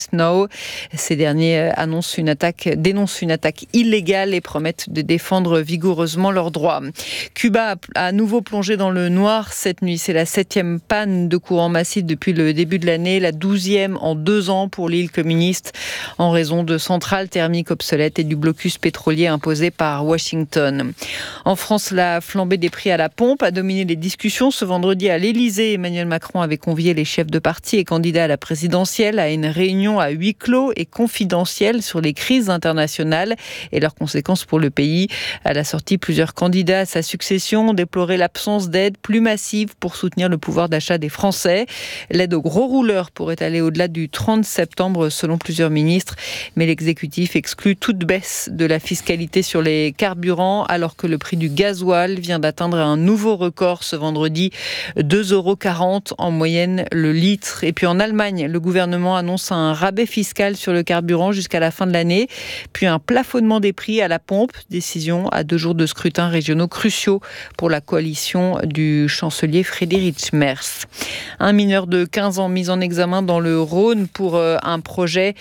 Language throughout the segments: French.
Now. Ces derniers dénoncent une attaque illégale et promettent de défendre vigoureusement leurs droits. Cuba a à nouveau plongé dans le noir cette nuit. C'est la 7e panne de courant massif depuis le début de l'année, la 12e en 2 ans pour l'île communiste, en raison de centrales thermiques obsolètes et du blocus pétrolier imposé par Washington. En France, la flambée des prix à la pompe a dominé les discussions. Ce vendredi à l'Élysée, Emmanuel Macron avait convié les chefs de parti et candidats à la présidentielle à une réunion à huis clos et confidentielle sur les crises internationales et leurs conséquences pour le pays. À la sortie, plusieurs candidats à sa succession ont déploré l'absence d'aide plus massive pour soutenir le pouvoir d'achat des Français. L'aide aux gros rouleurs pourrait aller au-delà du 30 septembre selon plusieurs ministres, mais l'exécutif exclut toute baisse de la fiscalité sur les carburants alors que le prix du gasoil vient d'atteindre un nouveau record ce vendredi, 2,40 € en moyenne le litre. Et puis en Allemagne, le gouvernement annonce un rabais fiscal sur le carburant jusqu'à la fin de l'année, puis un plafonnement des prix à la pompe, décision à 2 jours de scrutins régionaux cruciaux pour la coalition du chancelier Friedrich Merz. Un mineur de 15 ans mis en examen dans le Rhône pour un projet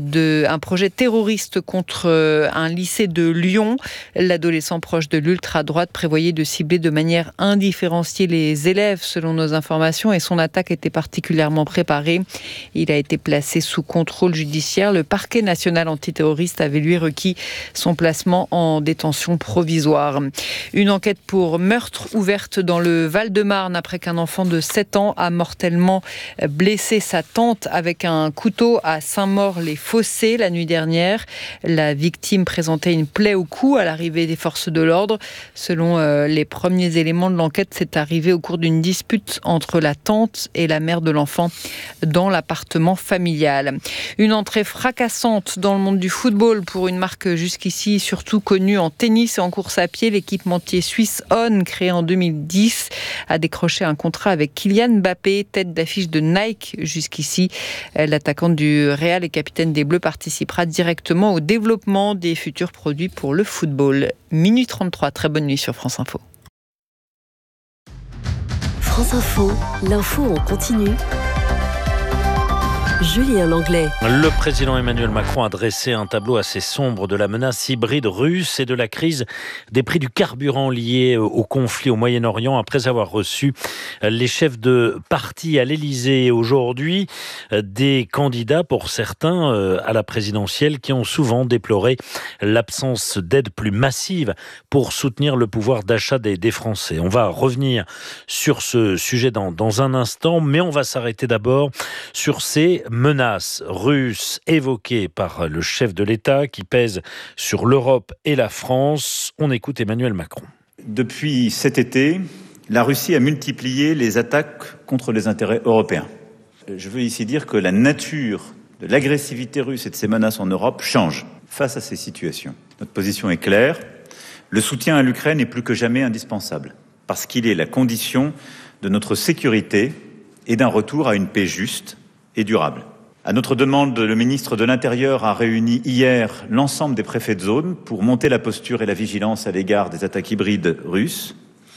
terroriste contre un lycée de Lyon. L'adolescent proche de l'ultra-droite prévoyait de cibler de manière indifférenciée les élèves selon nos informations et son attaque était particulièrement préparée. Il a été placé sous contrôle judiciaire. Le parquet national antiterroriste avait lui requis son placement en détention provisoire. Une enquête pour meurtre ouverte dans le Val-de-Marne après qu'un enfant de 7 ans a mortellement blessé sa tante avec un couteau à Saint-Maur-les-Fossés la nuit dernière. La victime présentait une plaie au cou à l'arrivée des forces de l'ordre. Selon les premiers éléments de l'enquête, c'est arrivé au cours d'une dispute entre la tante et la mère de l'enfant dans l'appartement familial. Une entrée fracassante dans le monde du football pour une marque jusqu'ici surtout connue en tennis et en course à pied. L'équipementier suisse On, créé en 2010, a décroché un contrat avec Kylian Mbappé, tête d'affiche de Nike jusqu'ici. L'attaquant du Real et capitaine des Bleus participera directement au développement des futurs produits pour le football. Minuit 33, très bonne nuit sur France Info. France Info, l'info en continu. Julien Langlais. Le président Emmanuel Macron a dressé un tableau assez sombre de la menace hybride russe et de la crise des prix du carburant liés au conflit au Moyen-Orient après avoir reçu les chefs de parti à l'Élysée aujourd'hui, des candidats pour certains à la présidentielle qui ont souvent déploré l'absence d'aide plus massive pour soutenir le pouvoir d'achat des Français. On va revenir sur ce sujet dans un instant, mais on va s'arrêter d'abord sur ces menaces russes évoquées par le chef de l'État qui pèsent sur l'Europe et la France. On écoute Emmanuel Macron. Depuis cet été, la Russie a multiplié les attaques contre les intérêts européens. Je veux ici dire que la nature de l'agressivité russe et de ses menaces en Europe change face à ces situations. Notre position est claire. Le soutien à l'Ukraine est plus que jamais indispensable parce qu'il est la condition de notre sécurité et d'un retour à une paix juste et durable. À notre demande, le ministre de l'Intérieur a réuni hier l'ensemble des préfets de zone pour monter la posture et la vigilance à l'égard des attaques hybrides russes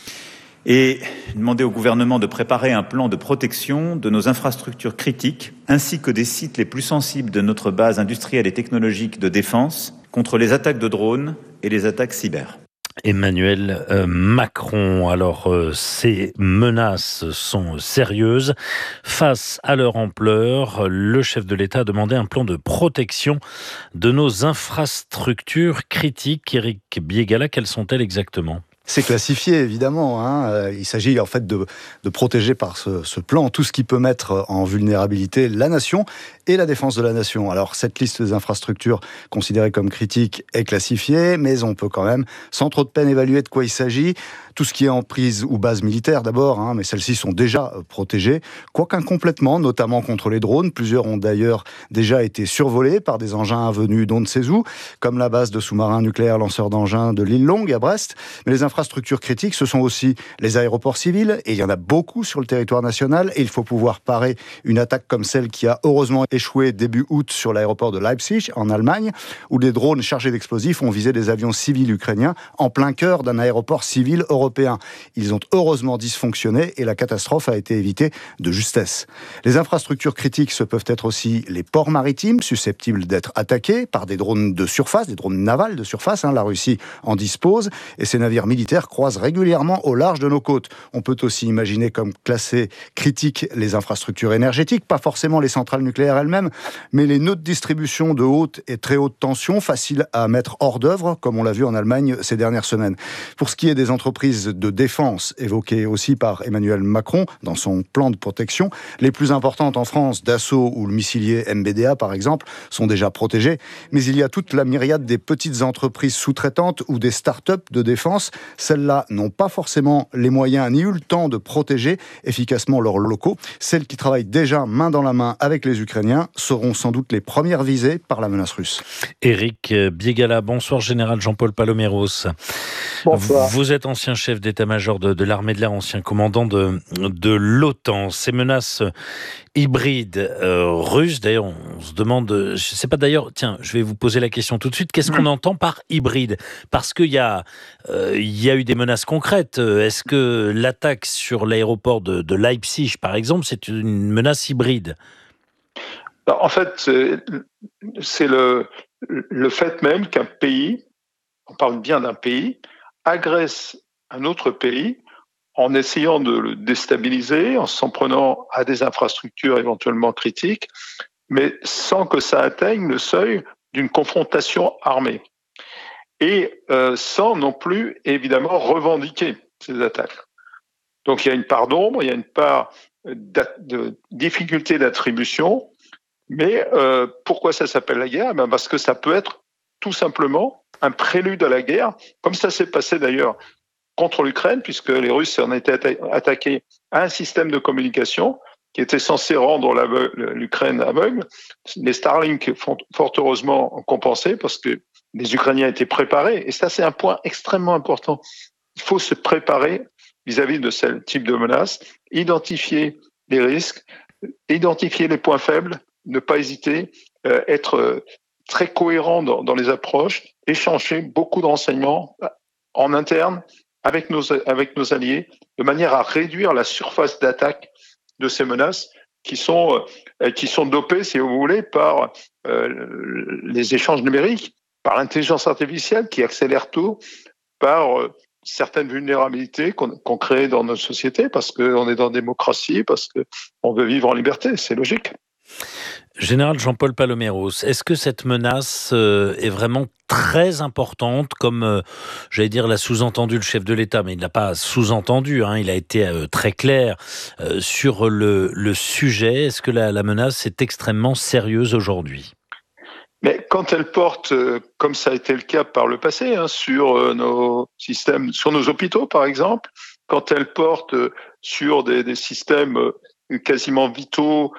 et demander au gouvernement de préparer un plan de protection de nos infrastructures critiques ainsi que des sites les plus sensibles de notre base industrielle et technologique de défense contre les attaques de drones et les attaques cyber. Emmanuel Macron. Alors, ces menaces sont sérieuses. Face à leur ampleur, le chef de l'État a demandé un plan de protection de nos infrastructures critiques. Éric Biégala, quelles sont-elles exactement ? C'est classifié, évidemment. Il s'agit en fait de protéger par ce plan tout ce qui peut mettre en vulnérabilité la nation et la défense de la nation. Alors, cette liste des infrastructures considérées comme critiques est classifiée, mais on peut quand même, sans trop de peine, évaluer de quoi il s'agit. Tout ce qui est emprise ou base militaire d'abord, mais celles-ci sont déjà protégées, quoique incomplètement, notamment contre les drones. Plusieurs ont d'ailleurs déjà été survolés par des engins venus d'on ne sait où, comme la base de sous-marins nucléaires lanceurs d'engins de l'île Longue à Brest. Mais les infrastructures critiques, ce sont aussi les aéroports civils, et il y en a beaucoup sur le territoire national, et il faut pouvoir parer une attaque comme celle qui a heureusement échoué début août sur l'aéroport de Leipzig, en Allemagne, où des drones chargés d'explosifs ont visé des avions civils ukrainiens en plein cœur d'un aéroport civil européen. européens. Ils ont heureusement dysfonctionné et la catastrophe a été évitée de justesse. Les infrastructures critiques, ce peuvent être aussi les ports maritimes susceptibles d'être attaqués par des drones de surface, des drones navals de surface. La Russie en dispose et ces navires militaires croisent régulièrement au large de nos côtes. On peut aussi imaginer comme classées critiques les infrastructures énergétiques, pas forcément les centrales nucléaires elles-mêmes, mais les nœuds de distribution de haute et très haute tension, faciles à mettre hors d'œuvre, comme on l'a vu en Allemagne ces dernières semaines. Pour ce qui est des entreprises de défense, évoquées aussi par Emmanuel Macron dans son plan de protection, les plus importantes en France, Dassault ou le missilier MBDA par exemple, sont déjà protégées. Mais il y a toute la myriade des petites entreprises sous-traitantes ou des start-up de défense. Celles-là n'ont pas forcément les moyens ni eu le temps de protéger efficacement leurs locaux. Celles qui travaillent déjà main dans la main avec les Ukrainiens seront sans doute les premières visées par la menace russe. Éric Biégala, bonsoir général Jean-Paul Paloméros. Bonsoir. Vous êtes ancien chef d'état-major de l'armée de l'air, ancien commandant de l'OTAN. Ces menaces hybrides russes, d'ailleurs on se demande, je ne sais pas d'ailleurs, tiens, je vais vous poser la question tout de suite, qu'est-ce qu'on entend par hybride ? Parce qu'il y a eu des menaces concrètes. Est-ce que l'attaque sur l'aéroport de Leipzig, par exemple, c'est une menace hybride ? En fait, c'est le fait même qu'un pays, on parle bien d'un pays, agresse un autre pays en essayant de le déstabiliser, en s'en prenant à des infrastructures éventuellement critiques, mais sans que ça atteigne le seuil d'une confrontation armée. Et sans non plus, évidemment, revendiquer ces attaques. Donc il y a une part d'ombre, il y a une part de difficulté d'attribution, mais pourquoi ça s'appelle la guerre ? Parce que ça peut être tout simplement un prélude à la guerre, comme ça s'est passé d'ailleurs contre l'Ukraine, puisque les Russes en étaient attaqués à un système de communication qui était censé rendre l'Ukraine aveugle. Les Starlink, fort heureusement, ont compensé parce que les Ukrainiens étaient préparés. Et ça, c'est un point extrêmement important. Il faut se préparer vis-à-vis de ce type de menaces, identifier les risques, identifier les points faibles, ne pas hésiter, être très cohérent dans les approches, échanger beaucoup de renseignements en interne avec nos alliés, de manière à réduire la surface d'attaque de ces menaces qui sont dopées, si vous voulez, par les échanges numériques, par l'intelligence artificielle qui accélère tout, par certaines vulnérabilités qu'on crée dans notre société, parce qu'on est dans la démocratie, parce qu'on veut vivre en liberté, c'est logique. Général Jean-Paul Paloméros, est-ce que cette menace est vraiment très importante, comme, j'allais dire, l'a sous-entendu le chef de l'État, mais il ne l'a pas sous-entendu, il a été très clair sur le sujet. Est-ce que la menace est extrêmement sérieuse aujourd'hui ? Mais quand elle porte, comme ça a été le cas par le passé, sur nos systèmes, sur nos hôpitaux par exemple, quand elle porte sur des systèmes quasiment vitaux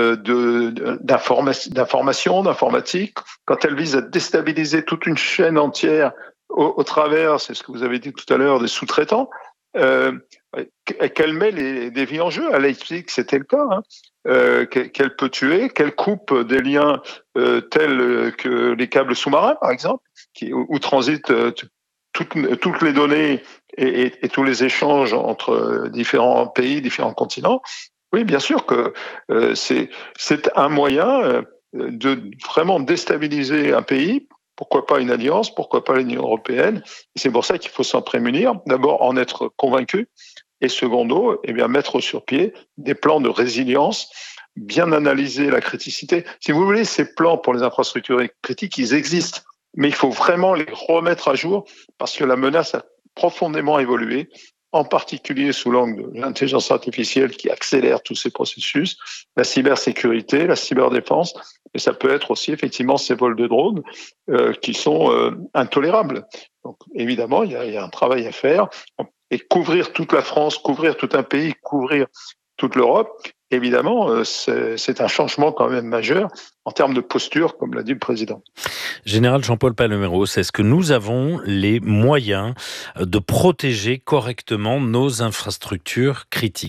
d'information, d'informatique, quand elle vise à déstabiliser toute une chaîne entière au travers, c'est ce que vous avez dit tout à l'heure, des sous-traitants, qu'elle met des vies en jeu. À Leipzig, c'était le cas, qu'elle peut tuer, qu'elle coupe des liens tels que les câbles sous-marins, par exemple, où transitent toutes les données et tous les échanges entre différents pays, différents continents. Oui, bien sûr que c'est un moyen de vraiment déstabiliser un pays. Pourquoi pas une alliance, pourquoi pas l'Union européenne ? Et c'est pour ça qu'il faut s'en prémunir. D'abord, en être convaincu. Et secondo, mettre sur pied des plans de résilience, bien analyser la criticité. Si vous voulez, ces plans pour les infrastructures critiques, ils existent. Mais il faut vraiment les remettre à jour parce que la menace a profondément évolué, en particulier sous l'angle de l'intelligence artificielle qui accélère tous ces processus, la cybersécurité, la cyberdéfense, et ça peut être aussi effectivement ces vols de drones qui sont intolérables. Donc évidemment, il y a un travail à faire, et couvrir toute la France, couvrir tout un pays, couvrir toute l'Europe, évidemment, c'est un changement quand même majeur en termes de posture, comme l'a dit le président. Général Jean-Paul Paloméros, est-ce que nous avons les moyens de protéger correctement nos infrastructures critiques ?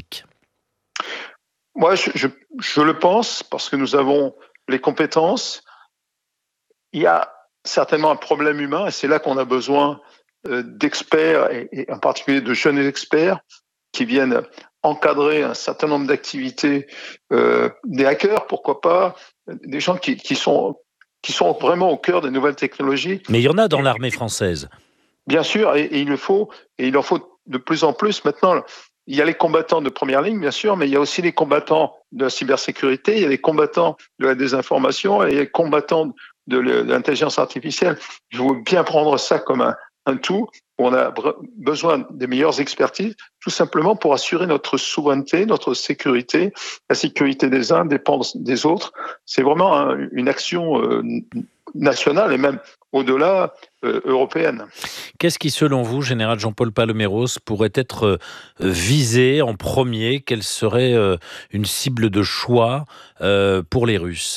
Moi, je le pense, parce que nous avons les compétences. Il y a certainement un problème humain, et c'est là qu'on a besoin d'experts, et en particulier de jeunes experts, qui viennent encadrer un certain nombre d'activités, des hackers, pourquoi pas, des gens qui sont vraiment au cœur des nouvelles technologies. Mais il y en a dans l'armée française. Bien sûr, et il en faut de plus en plus maintenant. Il y a les combattants de première ligne, bien sûr, mais il y a aussi les combattants de la cybersécurité, il y a les combattants de la désinformation et les combattants de l'intelligence artificielle. Je veux bien prendre ça comme un tout, où on a besoin des meilleures expertises, tout simplement pour assurer notre souveraineté, notre sécurité. La sécurité des uns dépend des autres. C'est vraiment une action nationale et même au-delà européenne. Qu'est-ce qui, selon vous, Général Jean-Paul Paloméros, pourrait être visé en premier? Quelle serait une cible de choix pour les Russes?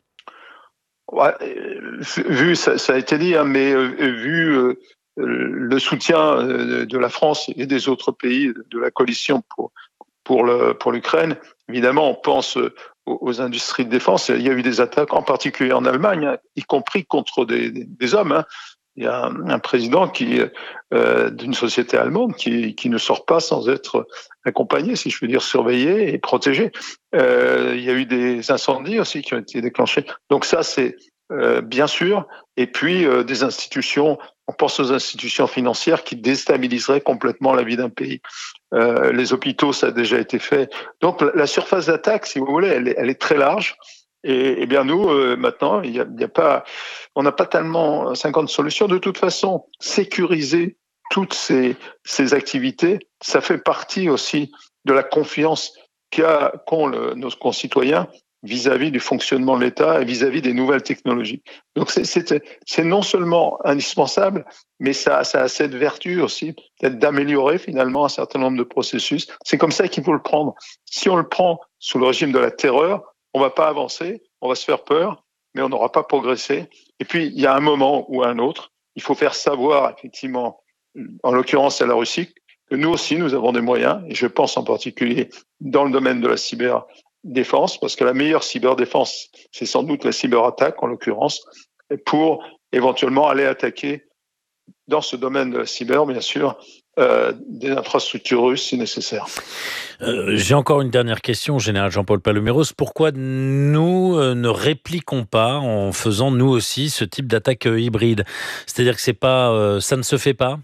Ouais, ça a été dit, hein, mais vu le soutien de la France et des autres pays de la coalition pour l'Ukraine, évidemment, on pense aux industries de défense. Il y a eu des attaques, en particulier en Allemagne, hein, y compris contre des hommes. Hein. Il y a un président d'une société allemande qui ne sort pas sans être accompagné, si je veux dire, surveillé et protégé. Il y a eu des incendies aussi qui ont été déclenchés. Donc ça, c'est bien sûr. Et puis des institutions, on pense aux institutions financières qui déstabiliseraient complètement la vie d'un pays. Les hôpitaux, ça a déjà été fait. Donc la surface d'attaque, si vous voulez, elle est très large. Et bien nous, maintenant, on n'a pas tellement 50 solutions. De toute façon, sécuriser toutes ces activités, ça fait partie aussi de la confiance qu'ont nos concitoyens vis-à-vis du fonctionnement de l'État et vis-à-vis des nouvelles technologies. Donc c'est non seulement indispensable, mais ça a cette vertu aussi peut-être d'améliorer finalement un certain nombre de processus. C'est comme ça qu'il faut le prendre. Si on le prend sous le régime de la terreur, on va pas avancer, on va se faire peur, mais on n'aura pas progressé. Et puis, il y a un moment ou un autre, il faut faire savoir, effectivement, en l'occurrence à la Russie, que nous aussi, nous avons des moyens, et je pense en particulier dans le domaine de la cyberdéfense, parce que la meilleure cyberdéfense, c'est sans doute la cyberattaque, en l'occurrence, pour éventuellement aller attaquer dans ce domaine de la cyber, bien sûr, des infrastructures russes si nécessaire. J'ai encore une dernière question, Général Jean-Paul Paloméros. Pourquoi nous ne répliquons pas en faisant nous aussi ce type d'attaque hybride? C'est-à-dire que ça ne se fait pas?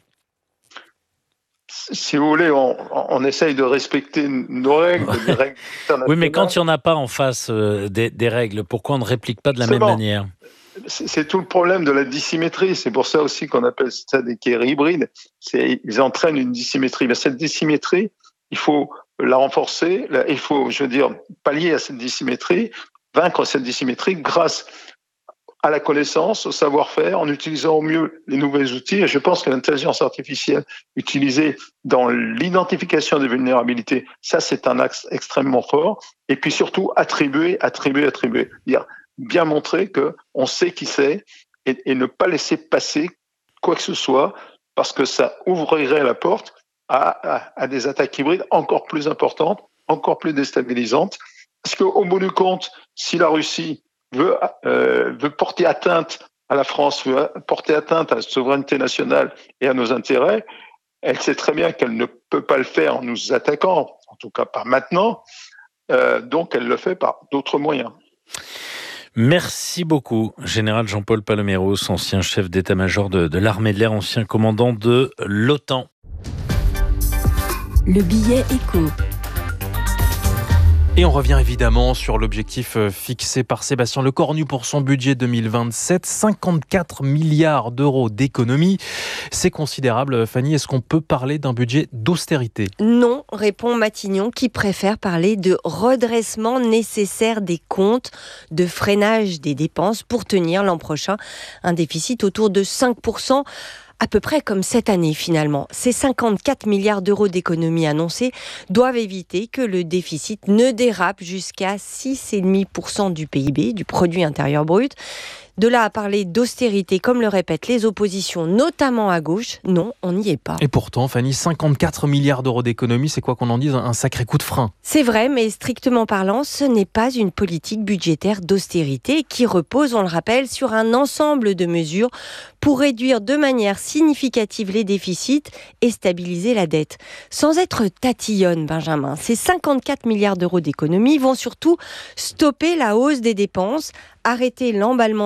Si vous voulez, on essaye de respecter nos règles, des règles internationales. Oui, mais quand il n'y en a pas en face des règles, pourquoi on ne réplique pas de la même manière? C'est tout le problème de la dissymétrie. C'est pour ça aussi qu'on appelle ça des guerres hybrides. Ils entraînent une dissymétrie. Mais cette dissymétrie, il faut la renforcer. Il faut, je veux dire, pallier à cette dissymétrie, vaincre cette dissymétrie grâce à la connaissance, au savoir-faire, en utilisant au mieux les nouveaux outils. Et je pense que l'intelligence artificielle utilisée dans l'identification des vulnérabilités, ça, c'est un axe extrêmement fort. Et puis surtout, attribuer. Dire, bien montrer qu'on sait qui c'est et ne pas laisser passer quoi que ce soit, parce que ça ouvrirait la porte à des attaques hybrides encore plus importantes, encore plus déstabilisantes. Parce qu'au bout du compte, si la Russie veut porter atteinte à la France, veut porter atteinte à la souveraineté nationale et à nos intérêts, elle sait très bien qu'elle ne peut pas le faire en nous attaquant, en tout cas pas maintenant, donc elle le fait par d'autres moyens. Merci beaucoup, Général Jean-Paul Paloméros, ancien chef d'état-major de l'armée de l'air, ancien commandant de l'OTAN. Le billet écho. Et on revient évidemment sur l'objectif fixé par Sébastien Lecornu pour son budget 2027, 54 milliards d'euros d'économie. C'est considérable. Fanny, est-ce qu'on peut parler d'un budget d'austérité ? Non, répond Matignon, qui préfère parler de redressement nécessaire des comptes, de freinage des dépenses pour tenir l'an prochain un déficit autour de 5%. À peu près comme cette année finalement. Ces 54 milliards d'euros d'économies annoncées doivent éviter que le déficit ne dérape jusqu'à 6,5% du PIB, du produit intérieur brut. De là à parler d'austérité, comme le répètent les oppositions, notamment à gauche, non, on n'y est pas. Et pourtant, Fanny, 54 milliards d'euros d'économie, c'est quoi qu'on en dise, un sacré coup de frein. C'est vrai, mais strictement parlant, ce n'est pas une politique budgétaire d'austérité qui repose, on le rappelle, sur un ensemble de mesures pour réduire de manière significative les déficits et stabiliser la dette. Sans être tatillonne, Benjamin, ces 54 milliards d'euros d'économie vont surtout stopper la hausse des dépenses, arrêter l'emballement